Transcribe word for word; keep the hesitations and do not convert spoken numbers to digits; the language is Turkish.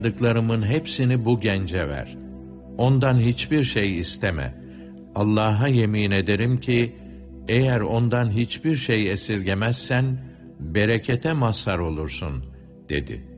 Dıklarımın hepsini bu gence ver. Ondan hiçbir şey isteme. Allah'a yemin ederim ki, eğer ondan hiçbir şey esirgemezsen, berekete mazhar olursun, dedi.